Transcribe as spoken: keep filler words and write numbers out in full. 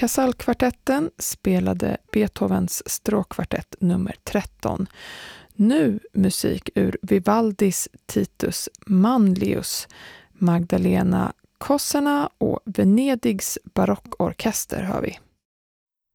Casall-kvartetten spelade Beethovens stråkkvartett nummer tretton. Nu musik ur Vivaldis Titus Manlius, Magdalena Kossena och Venedigs barockorkester hör vi.